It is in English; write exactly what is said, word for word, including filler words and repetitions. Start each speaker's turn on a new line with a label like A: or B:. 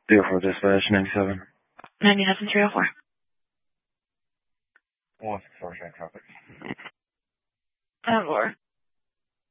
A: three oh four dispatch, ninety-seven.
B: ninety-seven, three oh four.
A: one six four, check traffic.
B: Oh, Lord.